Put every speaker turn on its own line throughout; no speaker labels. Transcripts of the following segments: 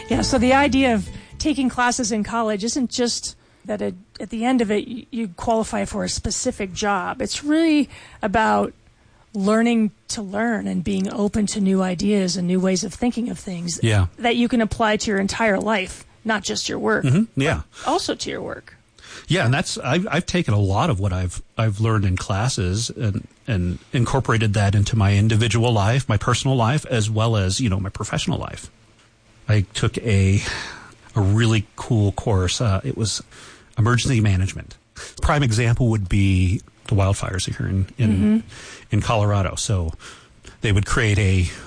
Yeah, so the idea of taking classes in college isn't just that at the end of it you qualify for a specific job. It's really about learning to learn and being open to new ideas and new ways of thinking of things that you can apply to your entire life, not just your work, but also to your work.
Yeah, and that's I've taken a lot of what I've learned in classes and incorporated that into my individual life, my personal life, as well as, my professional life. I took a really cool course. It was emergency management. Prime example would be the wildfires here in Colorado. So they would create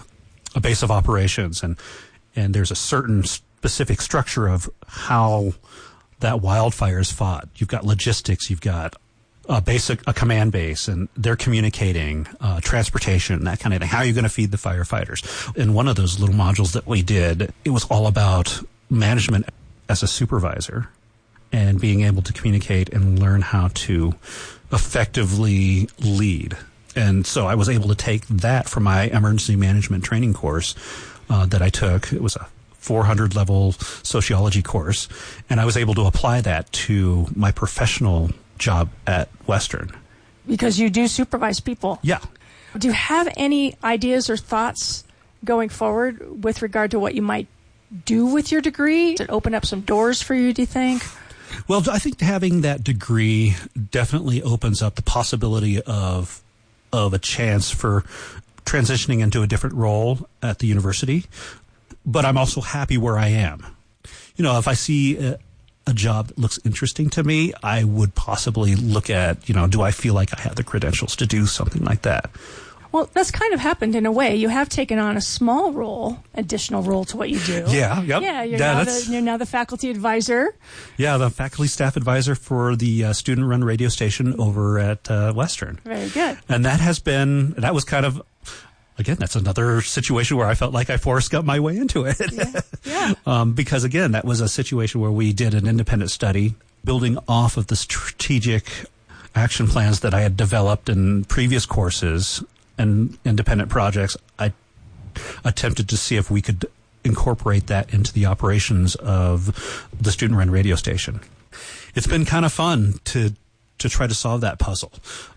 a base of operations, and there's a certain specific structure of how that wildfire is fought. You've got logistics, you've got a command base, and they're communicating, transportation, that kind of thing. How are you going to feed the firefighters? In one of those little modules that we did, it was all about management as a supervisor and being able to communicate and learn how to effectively lead. And so I was able to take that from my emergency management training course that I took. It was a 400 level sociology course, and I was able to apply that to my professional job at Western.
Because you do supervise people.
Yeah.
Do you have any ideas or thoughts going forward with regard to what you might do with your degree? Does it open up some doors for you, do you think?
Well, I think having that degree definitely opens up the possibility of a chance for transitioning into a different role at the university. But I'm also happy where I am. If I see a job that looks interesting to me, I would possibly look at, do I feel like I have the credentials to do something like that?
Well, that's kind of happened in a way. You have taken on a small additional role to what you do.
Yeah, yep.
Yeah, you're now the faculty advisor. Yeah,
the faculty staff advisor for the student-run radio station over at Western.
Very good.
And that was kind of, again, that's another situation where I felt like I Forrest Gumped my way into it.
Yeah.
Because, again, that was a situation where we did an independent study building off of the strategic action plans that I had developed in previous courses and independent projects. I attempted to see if we could incorporate that into the operations of the student-run radio station. It's been kind of fun to try to solve that puzzle.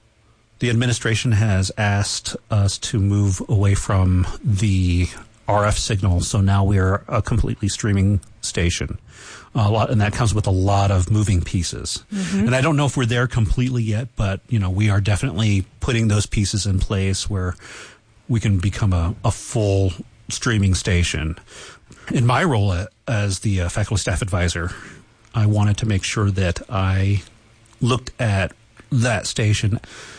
The administration has asked us to move away from the RF signal, so now we are a completely streaming station. And that comes with a lot of moving pieces. Mm-hmm. And I don't know if we're there completely yet, but we are definitely putting those pieces in place where we can become a full streaming station. In my role as the faculty staff advisor, I wanted to make sure that I looked at that station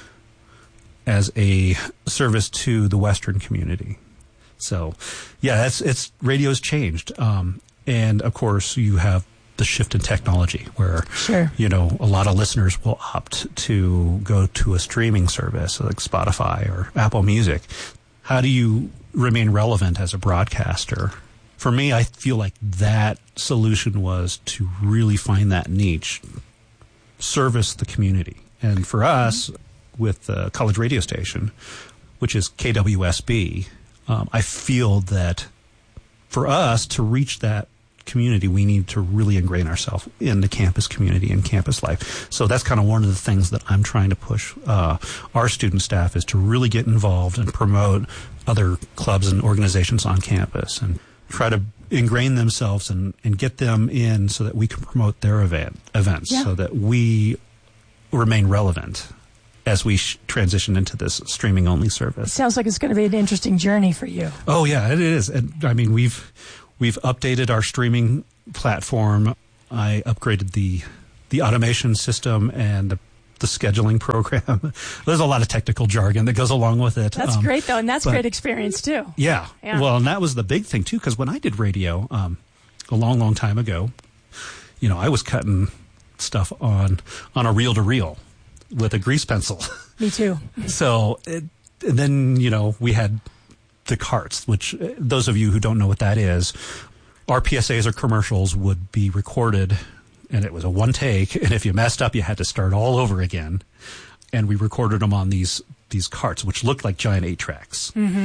as a service to the Western community. So, yeah, radio's changed. And of course, you have the shift in technology where, a lot of listeners will opt to go to a streaming service like Spotify or Apple Music. How do you remain relevant as a broadcaster? For me, I feel like that solution was to really find that niche, service the community. And for us, with the college radio station, which is KWSB, I feel that for us to reach that community, we need to really ingrain ourselves in the campus community and campus life. So that's kind of one of the things that I'm trying to push our student staff, is to really get involved and promote other clubs and organizations on campus and try to ingrain themselves and get them in so that we can promote their events so that we remain relevant as we transition into this streaming-only service.
It sounds like it's going to be an interesting journey for you.
Oh, yeah, it is. And, I mean, we've updated our streaming platform. I upgraded the automation system and the scheduling program. There's a lot of technical jargon that goes along with it.
That's great, though, and that's great experience, too.
Yeah. Well, and that was the big thing, too, because when I did radio a long, long time ago, I was cutting stuff on a reel-to-reel with a grease pencil.
Me too.
So then, we had the carts, which those of you who don't know what that is, our PSAs or commercials would be recorded, and it was a one take. And if you messed up, you had to start all over again. And we recorded them on these carts, which looked like giant 8-tracks. Mm-hmm.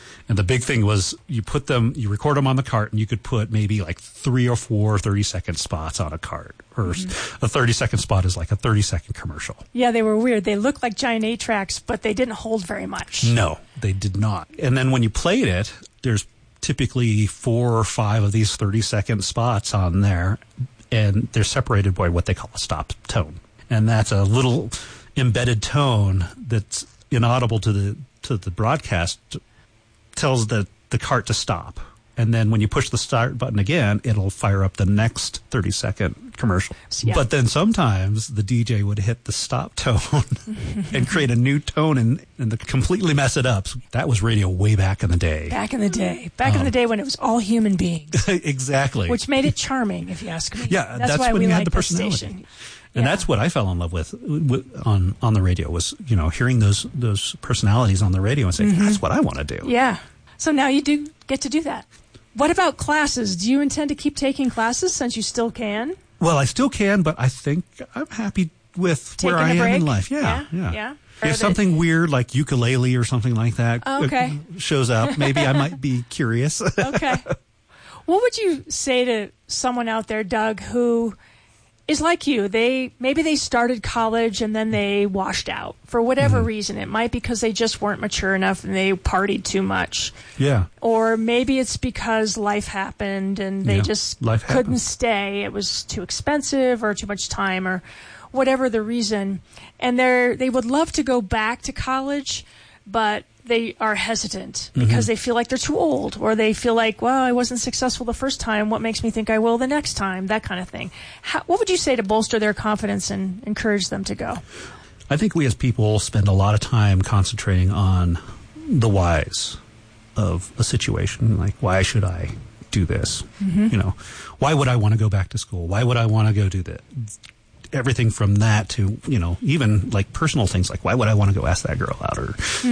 And the big thing was you record them on the cart, and you could put maybe like 3 or 4 30-second spots on a cart. Or a 30-second spot is like a 30-second commercial.
Yeah, they were weird. They looked like giant 8-tracks, but they didn't hold very much.
No, they did not. And then when you played it, there's typically 4 or 5 of these 30-second spots on there, and they're separated by what they call a stop tone. And that's a little embedded tone that's inaudible to the broadcast, tells the cart to stop. And then when you push the start button again, it'll fire up the next 30-second commercial.
Yeah.
But then sometimes the DJ would hit the stop tone and create a new tone and completely mess it up. That was radio way back in the day.
Back in the day when it was all human beings.
Exactly.
Which made it charming, if you ask me.
Yeah,
that's why
when
we
you
like
had the personality.
Station.
And that's what I fell in love with on the radio was, hearing those personalities on the radio and saying, that's what I want to do.
Yeah. So now you do get to do that. What about classes? Do you intend to keep taking classes since you still can?
Well, I still can, but I think I'm happy with where I am in life. Yeah. If something weird like ukulele or something like that shows up, maybe I might be curious.
Okay. What would you say to someone out there, Doug, who is like you? Maybe they started college and then they washed out for whatever reason. It might be because they just weren't mature enough and they partied too much.
Yeah.
Or maybe it's because life happened and they just couldn't stay. It was too expensive or too much time or whatever the reason. And they would love to go back to college, but they are hesitant because they feel like they're too old, or they feel like, well, I wasn't successful the first time. What makes me think I will the next time? That kind of thing. What would you say to bolster their confidence and encourage them to go?
I think we as people spend a lot of time concentrating on the whys of a situation. Like, why should I do this? Why would I want to go back to school? Why would I want to go do that? Everything from that to, even like personal things like, why would I want to go ask that girl out? Or,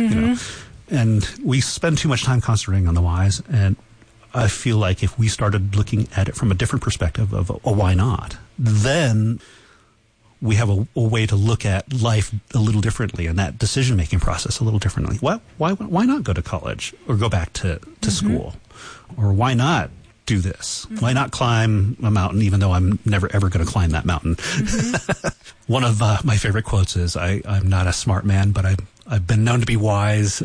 and we spend too much time concentrating on the whys. And I feel like if we started looking at it from a different perspective of why not, then we have a way to look at life a little differently and that decision-making process a little differently. Why not go to college or go back to school? Or why not do this? Why not climb a mountain, even though I'm never, ever going to climb that mountain? One of my favorite quotes is, I'm not a smart man, but I've been known to be wise.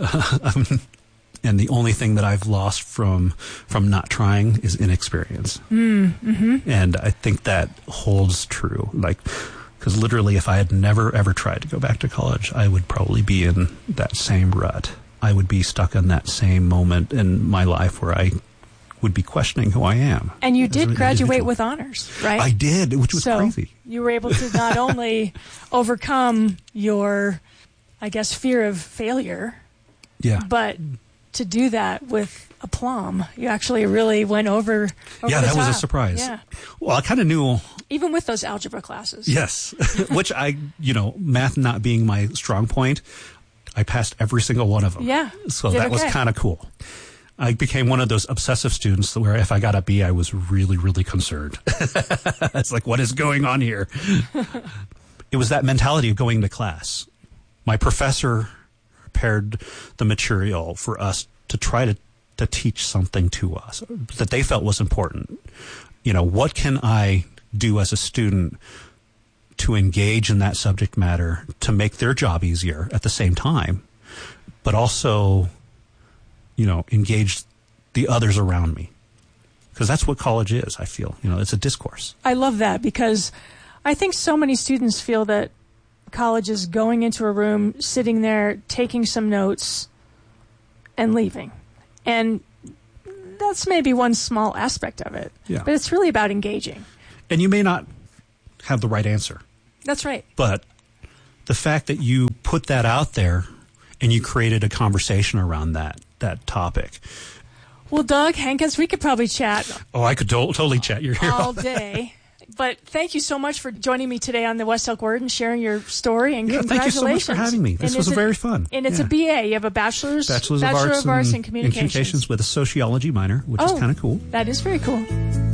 And the only thing that I've lost from not trying is inexperience. And I think that holds true. Because literally, if I had never, ever tried to go back to college, I would probably be in that same rut. I would be stuck in that same moment in my life where I would be questioning who I am.
And you did graduate with honors, right?
I did, which was crazy.
You were able to not only overcome your, I guess, fear of failure, but to do that with aplomb. You actually really went over the
that
top.
Was a surprise.
Yeah.
Well, I kind of knew.
Even with those algebra classes.
Yes. Which math not being my strong point, I passed every single one of them.
Yeah.
So that was kind of cool. I became one of those obsessive students where if I got a B, I was really, really concerned. It's like, what is going on here? It was that mentality of going to class. My professor prepared the material for us to try to teach something to us that they felt was important. What can I do as a student to engage in that subject matter to make their job easier at the same time, but also engage the others around me. Because that's what college is, I feel. It's a discourse.
I love that because I think so many students feel that college is going into a room, sitting there, taking some notes, and leaving. And that's maybe one small aspect of it.
Yeah.
But it's really about engaging.
And you may not have the right answer.
That's right.
But the fact that you put that out there and you created a conversation around that topic.
Well, Doug, Hankins, we could probably chat.
Oh, I could totally chat. You're here
all day. But thank you so much for joining me today on the West Elk Word and sharing your story. And congratulations.
Thank you so much for having me. This was very fun.
And it's a BA. You have a Bachelor of Arts in Communications.
with a sociology minor, which is kind of cool.
That is very cool.